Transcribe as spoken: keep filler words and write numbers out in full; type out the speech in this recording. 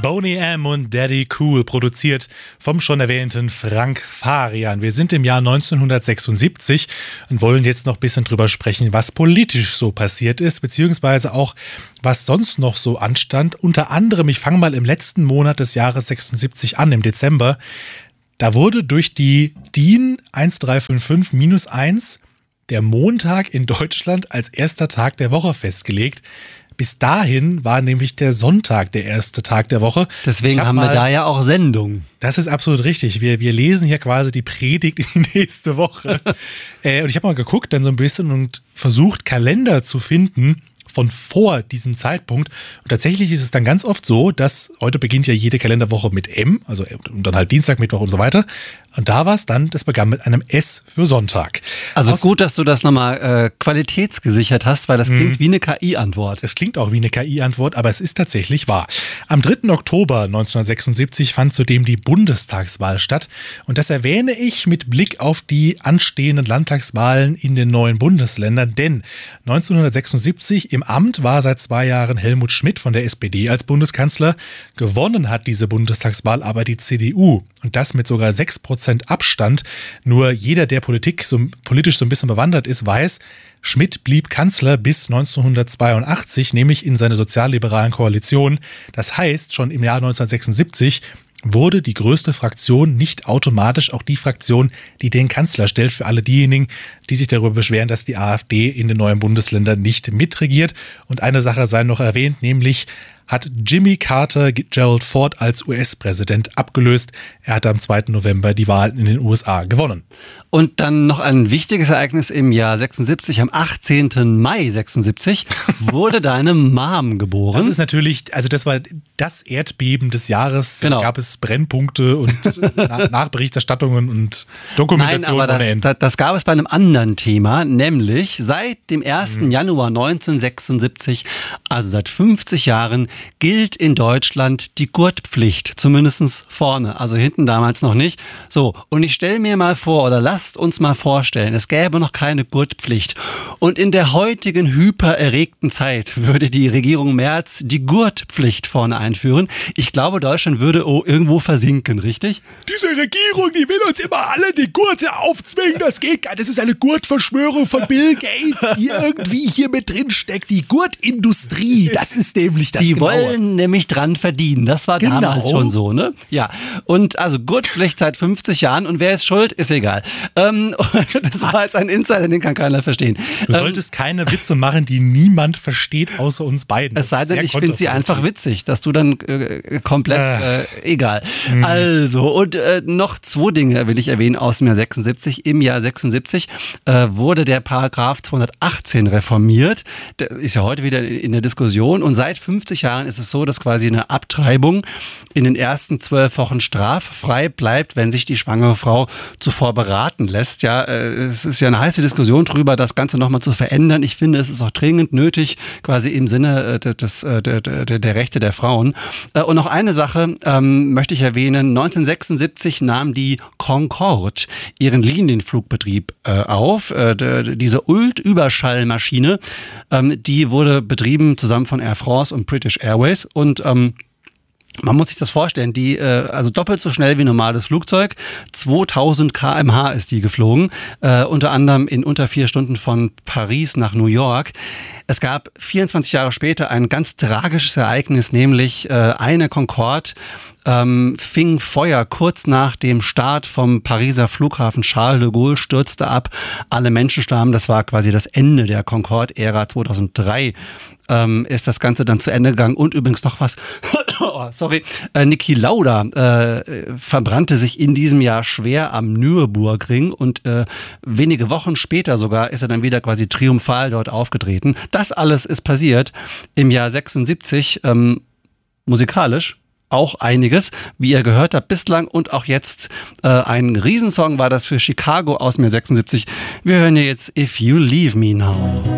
Boney M. und Daddy Cool, produziert vom schon erwähnten Frank Farian. Wir sind im Jahr neunzehnhundertsechsundsiebzig und wollen jetzt noch ein bisschen drüber sprechen, was politisch so passiert ist, beziehungsweise auch, was sonst noch so anstand. Unter anderem, ich fange mal im letzten Monat des Jahres sechsundsiebzig an, im Dezember. Da wurde durch die D I N dreizehn fünfundfünfzig eins der Montag in Deutschland als erster Tag der Woche festgelegt. Bis dahin war nämlich der Sonntag der erste Tag der Woche. Deswegen hab haben mal, wir da ja auch Sendung. Das ist absolut richtig. Wir, wir lesen hier quasi die Predigt in die nächste Woche. äh, und ich habe mal geguckt dann so ein bisschen und versucht, Kalender zu finden von vor diesem Zeitpunkt. Und tatsächlich ist es dann ganz oft so, dass heute beginnt ja jede Kalenderwoche mit M, also und dann halt Dienstag, Mittwoch und so weiter. Und da war es dann, das begann mit einem S für Sonntag. Also Aus- gut, dass du das nochmal äh, qualitätsgesichert hast, weil das klingt mhm. wie eine K I-Antwort. Es klingt auch wie eine K I-Antwort, aber es ist tatsächlich wahr. Am dritten Oktober neunzehnhundertsechsundsiebzig fand zudem die Bundestagswahl statt. Und das erwähne ich mit Blick auf die anstehenden Landtagswahlen in den neuen Bundesländern. Denn neunzehnhundertsechsundsiebzig im Amt war seit zwei Jahren Helmut Schmidt von der S P D als Bundeskanzler. Gewonnen hat diese Bundestagswahl aber die C D U. Und das mit sogar sechs Prozent Abstand. Nur jeder, der Politik so, politisch so ein bisschen bewandert ist, weiß, Schmidt blieb Kanzler bis neunzehnhundertzweiundachtzig, nämlich in seiner sozialliberalen Koalition. Das heißt, schon im Jahr neunzehnhundertsechsundsiebzig wurde die größte Fraktion nicht automatisch auch die Fraktion, die den Kanzler stellt, für alle diejenigen, die sich darüber beschweren, dass die AfD in den neuen Bundesländern nicht mitregiert. Und eine Sache sei noch erwähnt, nämlich hat Jimmy Carter Gerald Ford als U S-Präsident abgelöst. Er hatte am zweiten November die Wahlen in den U S A gewonnen. Und dann noch ein wichtiges Ereignis im Jahr sechsundsiebzig, am achtzehnten Mai sechsundsiebzig, wurde deine Mom geboren. Das ist natürlich, also das war das Erdbeben des Jahres. Genau. Da gab es Brennpunkte und Nachberichterstattungen und Dokumentation Nein, aber ohne das, Ende. Das gab es bei einem anderen Thema, nämlich seit dem ersten Mhm. Januar neunzehnhundertsechsundsiebzig, also seit fünfzig Jahren, gilt in Deutschland die Gurtpflicht, zumindest vorne, also hinten damals noch nicht. So, und ich stelle mir mal vor, oder lasst uns mal vorstellen, es gäbe noch keine Gurtpflicht. Und in der heutigen hypererregten Zeit würde die Regierung Merz die Gurtpflicht vorne einführen. Ich glaube, Deutschland würde oh, irgendwo versinken, richtig? Diese Regierung, die will uns immer alle die Gurte aufzwingen, das geht gar nicht. Das ist eine Gurtverschwörung von Bill Gates, die irgendwie hier mit drin steckt. Die Gurtindustrie, das ist nämlich das Die Genaue. wollen nämlich dran verdienen. Das war Genau. damals schon so, ne? Ja. Und also Gurtpflicht seit fünfzig Jahren. Und wer ist schuld? Ist egal. Ähm, das war jetzt ein Insider, den kann keiner verstehen. Du solltest ähm, keine Witze machen, die niemand versteht, außer uns beiden. Es sei denn, ich finde sie einfach witzig, dass du dann äh, komplett, äh, egal. Mhm. Also, und äh, noch zwei Dinge will ich erwähnen aus dem Jahr sechsundsiebzig. Im Jahr sechsundsiebzig äh, wurde der Paragraph zweihundertachtzehn reformiert. Der ist ja heute wieder in der Diskussion. Und seit fünfzig Jahren ist es so, dass quasi eine Abtreibung in den ersten zwölf Wochen straffrei bleibt, wenn sich die schwangere Frau zuvor beraten lässt. Ja, es ist ja eine heiße Diskussion darüber, das Ganze nochmal zu verändern. Ich finde, es ist auch dringend nötig, quasi im Sinne des, der, der, der Rechte der Frauen. Und noch eine Sache ähm, möchte ich erwähnen. neunzehnhundertsechsundsiebzig nahm die Concorde ihren Linienflugbetrieb äh, auf. Äh, diese Ult-Überschallmaschine, ähm, die wurde betrieben zusammen von Air France und British Airways und ähm, man muss sich das vorstellen, die, äh, also doppelt so schnell wie ein normales Flugzeug, zweitausend Kilometer pro Stunde ist die geflogen, äh, unter anderem in unter vier Stunden von Paris nach New York. Es gab vierundzwanzig Jahre später ein ganz tragisches Ereignis, nämlich äh, eine Concorde ähm, fing Feuer kurz nach dem Start vom Pariser Flughafen Charles de Gaulle, stürzte ab, alle Menschen starben, das war quasi das Ende der Concorde-Ära. zweitausenddrei ähm, ist das Ganze dann zu Ende gegangen. Und übrigens noch was, oh, sorry, äh, Niki Lauda äh, verbrannte sich in diesem Jahr schwer am Nürburgring und äh, wenige Wochen später sogar ist er dann wieder quasi triumphal dort aufgetreten. Das alles ist passiert im Jahr sechsundsiebzig, ähm, musikalisch auch einiges, wie ihr gehört habt bislang und auch jetzt äh, ein Riesensong war das für Chicago aus dem Jahr sechsundsiebzig. Wir hören hier jetzt If You Leave Me Now.